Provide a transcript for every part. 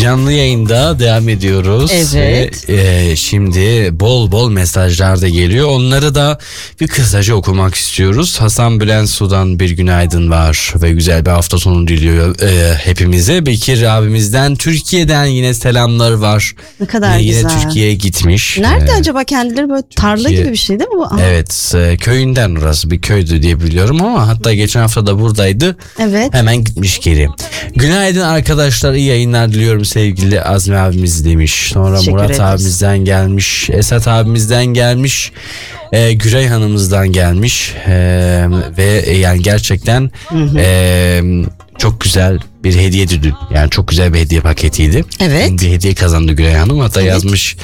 Canlı yayında devam ediyoruz. Evet. Ve şimdi bol bol mesajlar da geliyor. Onları da bir kısaca okumak istiyoruz. Hasan Bülent Su'dan bir günaydın var ve güzel bir hafta sonu diliyor hepimize. Bekir abimizden Türkiye'den yine selamlar var. Ne kadar yine güzel. Türkiye'ye gitmiş. Nerede acaba kendileri, böyle tarla gibi bir şey değil mi bu? Aha. Evet, köyünden, orası bir köydü diye biliyorum ama hatta geçen hafta da buradaydı. Evet. Hemen gitmiş geri. Günaydın arkadaşlar, iyi yayınlar diliyorum sevgili Azmi abimiz demiş. Sonra Teşekkür Murat ederiz. abimizden gelmiş, Esat abimizden gelmiş, Güray hanımızdan gelmiş ve yani gerçekten çok güzel bir hediyeydi dün. Yani çok güzel bir hediye paketiydi. Evet. Bir hediye kazandı Güray Hanım. Hatta yazmış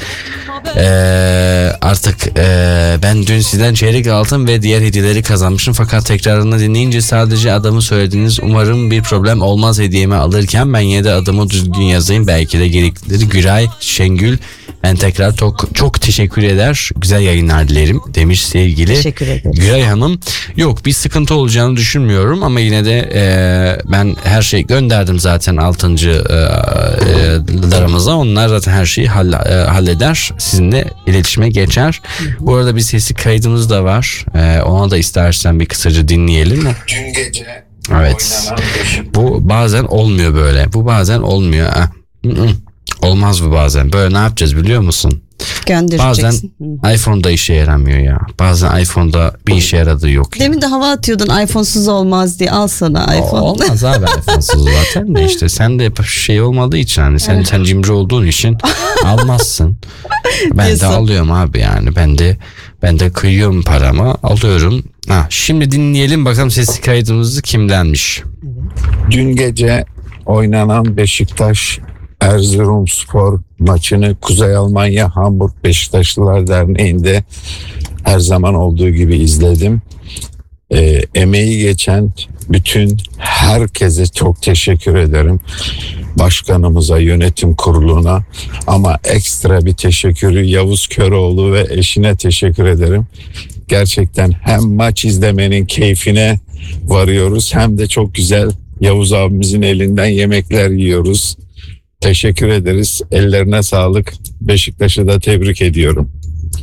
artık ben dün sizden çeyrek altın ve diğer hediyeleri kazanmışım. Fakat tekrarını dinleyince sadece adamı söylediniz. Umarım bir problem olmaz hediyemi alırken. Ben yine de adımı düzgün yazayım. Belki de gereklidir. Güray Şengül. Ben tekrar çok teşekkür eder. Güzel yayınlar dilerim demiş sevgili Teşekkür ederiz. Güray Hanım. Yok, bir sıkıntı olacağını düşünmüyorum ama yine de ben her şeyi gönderdim zaten 6. larımıza. Onlar zaten her şeyi halleder. Sizinle iletişime geçer. Bu arada bir sesli kaydımız da var. Ona da istersen bir kısaca dinleyelim mi? Dün gece Evet. Bu bazen olmuyor böyle. Bu bazen olmuyor. Olmaz bu bazen. Böyle ne yapacağız biliyor musun? Göndereceksin. Bazen iPhone'da işe yaramıyor ya. Bazen iPhone'da bir işe yaradığı yok. Demin de hava atıyordun iPhone'suz olmaz diye. Al sana iPhone. Olmaz abi iPhone'suz zaten de işte sen de şey olmadığı için hani sen cimri olduğun için almazsın. Ben Diyorsun. de alıyorum abi yani ben de kıyıyorum paramı alıyorum. Şimdi dinleyelim bakalım sesli kaydımızı kimdenmiş. Dün gece oynanan Beşiktaş Erzurumspor maçını Kuzey Almanya Hamburg Beşiktaşlılar Derneği'nde her zaman olduğu gibi izledim. Emeği geçen bütün herkese çok teşekkür ederim. Başkanımıza, yönetim kuruluna, ama ekstra bir teşekkürü Yavuz Köroğlu ve eşine teşekkür ederim. Gerçekten hem maç izlemenin keyfine varıyoruz hem de çok güzel Yavuz abimizin elinden yemekler yiyoruz. Teşekkür ederiz. Ellerine sağlık. Beşiktaş'ı da tebrik ediyorum.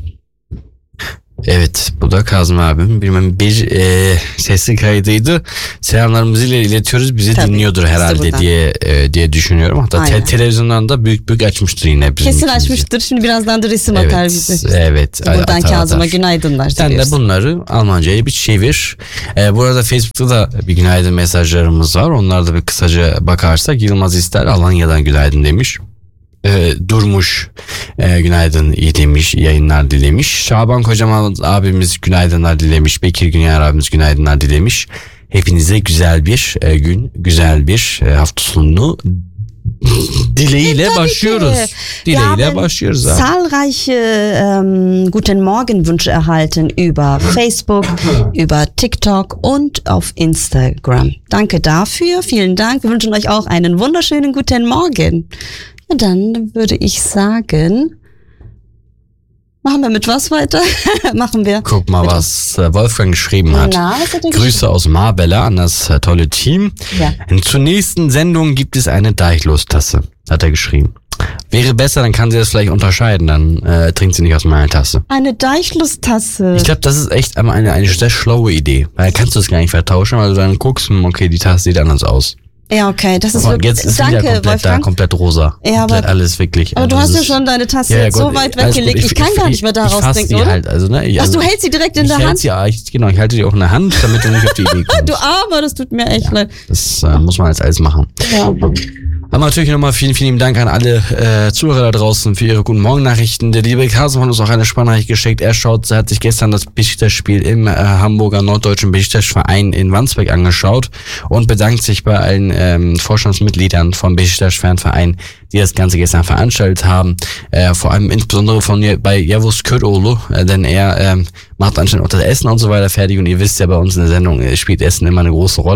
Evet, bu da Kazım abim. Bilmem bir sesli kaydıydı. Selamlarımızı iletiyoruz. Bizi Tabii, dinliyordur biz de herhalde buradan. diye düşünüyorum. Hatta Aynen. televizyondan da büyük açmıştır yine. bizim Kesin ikimizi. açmıştır. Şimdi birazdan da resim atar bize. Evet. Buradan atar. Kazım'a günaydınlar Sen de diliyoruz. bunları Almanca'ya bir çevir. Bu arada Facebook'ta da bir günaydın mesajlarımız var. Onlara da bir kısaca bakarsak Yılmaz İster Alanya'dan günaydın demiş. Durmuş günaydın iyi demiş, yayınlar dilemiş. Şaban Kocaman abimiz günaydınlar dilemiş. Bekir Güner abimiz günaydınlar dilemiş. Hepinize güzel bir gün, güzel bir hafta sonu dileğiyle başlıyoruz. Dileğiyle başlıyoruz abi. Zahlreiche Guten Morgen Wünsche erhalten über Facebook, über TikTok und auf Instagram. Danke dafür, vielen Dank. Wir wünschen euch auch einen wunderschönen Guten Morgen. Ja, dann würde ich sagen, machen wir mit was weiter? Machen wir. Guck mal, was Wolfgang geschrieben hat. Na, was hat er Grüße aus Marbella an das tolle Team. Ja. Zur nächsten Sendung gibt es eine Deichlos-Tasse, hat er geschrieben. Wäre besser, dann kann sie das vielleicht unterscheiden, dann trinkt sie nicht aus meiner Tasse. Eine Deichlustasse. Ich glaube, das ist echt eine sehr schlaue Idee, weil dann kannst du es gar nicht vertauschen, weil du dann guckst, okay, die Tasse sieht anders aus. Ja, okay, das ist Und wirklich. jetzt ist Danke, wieder Wolfgang. komplett rosa. Ja, komplett aber- alles wirklich. Aber du das hast ja ist- schon deine Tasse Ja, ja, jetzt gut, so weit alles weggelegt. gut. Ich kann gar nicht mehr daraus ich fass trinken, die oder? halt, also, ne, Ach, du hältst sie direkt in der Hand? Ich halte die auch in der Hand, damit du nicht auf die Idee kommst. Du Armer, das tut mir echt leid. Das muss man jetzt alles machen. Ja. Aber natürlich nochmal vielen lieben Dank an alle Zuhörer da draußen für ihre guten Morgen-Nachrichten. Der liebe Carsten hat uns auch eine Sprachnachricht geschickt. Er hat sich gestern das Besiktas-Spiel im Hamburger Norddeutschen Besiktas-Verein in Wandsbek angeschaut und bedankt sich bei allen Vorstandsmitgliedern vom Besiktas-Fanverein, die das Ganze gestern veranstaltet haben. Vor allem insbesondere bei Yavuz Köroğlu, denn er macht anscheinend auch das Essen und so weiter fertig. Und ihr wisst ja, bei uns in der Sendung spielt Essen immer eine große Rolle.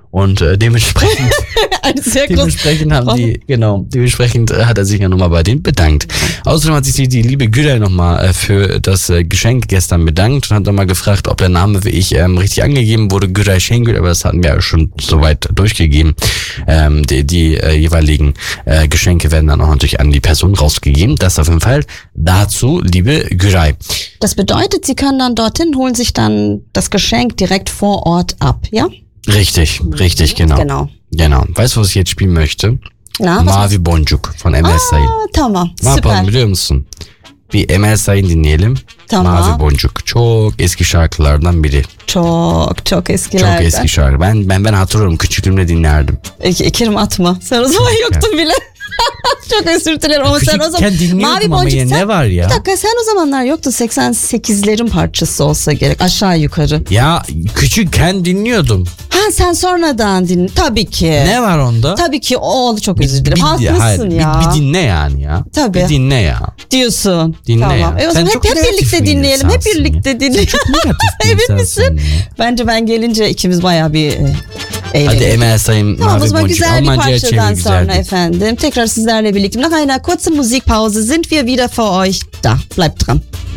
Und dementsprechend, Eine sehr dementsprechend hat er sich ja nochmal bei denen bedankt. Außerdem hat sich die liebe Güler nochmal für das Geschenk gestern bedankt und hat nochmal gefragt, ob der Name wie ich richtig angegeben wurde, Güler Şengül, aber das hatten wir ja schon soweit durchgegeben. Die jeweiligen Geschenke werden dann auch natürlich an die Person rausgegeben. Das auf jeden Fall dazu, liebe Güray. Das bedeutet, Sie können dann dorthin, holen sich dann das Geschenk direkt vor Ort ab, ja? Richtig, genau. Genau. Weißt du, was ich jetzt spielen möchte? Na, Mavi Boncuk von Emel Sayın. Tamam, Ne yapalım süper. biliyor musun? Bir Emel Sayın dinleyelim. Tamam. Mavi Boncuk. Çok eski şarkılardan biri. Çok eskilerden. Çok eski şarkı. Ben hatırlıyorum, küçüklüğümde dinlerdim. Kerim atma. Sen o zaman yoktun bile. Çok özür dilerim ama sen o zaman... Küçükken dinliyordum ama ya, ne var ya? Bir dakika, sen o zamanlar yoktun. 88'lerin parçası olsa gerek. Aşağı yukarı. Ya küçükken dinliyordum. Ha, sen sonradan dinle. Tabii ki. Ne var onda? Tabii ki o oldu, çok özür dilerim. Haklısın hayır, ya. Bir dinle yani ya. Tabii. Bir dinle ya. Diyorsun. Dinle tamam. ya. O Sen zaman çok hep negatif birlikte bir dinleyelim. Hep insansın birlikte ya. dinleyelim. Çok negatif bir Emin insansın misin? ya. Bence ben gelince ikimiz bayağı bir Hadi eğlenelim. Emel Sayın, Tamam, o Mavi zaman Boncuk. güzel bir Almanca'ya parçadan çevir, güzel sonra bir. efendim. Tekrar sizlerle birlikte. Nach einer kurzen Musikpause sind wir wieder für euch da. Bleibt dran.